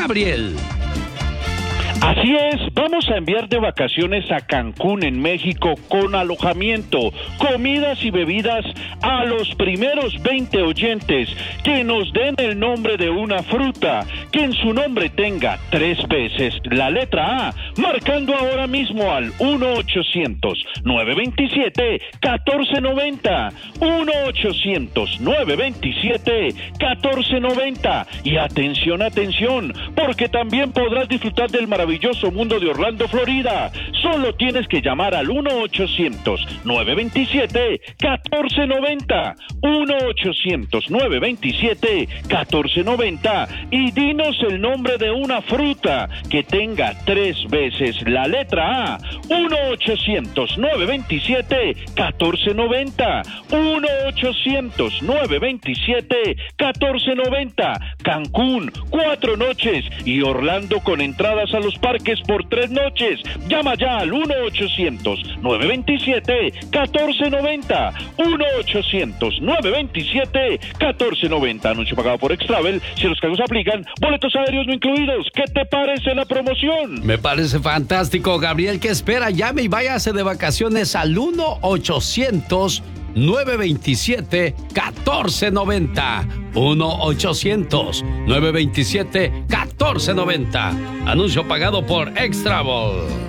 Gabriel. Así es, vamos a enviar de vacaciones a Cancún, en México, con alojamiento, comidas y bebidas a los primeros 20 oyentes que nos den el nombre de una fruta, que en su nombre tenga 3 veces la letra A, marcando ahora mismo al 1-800-927-1490, 1-800-927-1490, y atención, atención, porque también podrás disfrutar del maravilloso mundo de Orlando, Florida. Solo tienes que llamar al 1-800-927-1490, 1-800-927-1490, y dinos el nombre de una fruta que tenga 3 veces la letra A, 1-800-927-1490, 1-800-927-1490, Cancún, 4 noches, y Orlando con entradas a los parques por 3 noches. Llama ya al 1-800-927-1490, 1-800-927-1490. Anuncio pagado por Extravel. Si los cargos aplican, boletos aéreos no incluidos. ¿Qué te parece la promoción? Me parece fantástico, Gabriel. ¿Qué espera? Llame y váyase de vacaciones al 1-800-927-1490. 1-800-927-1490. Anuncio pagado por Extravel.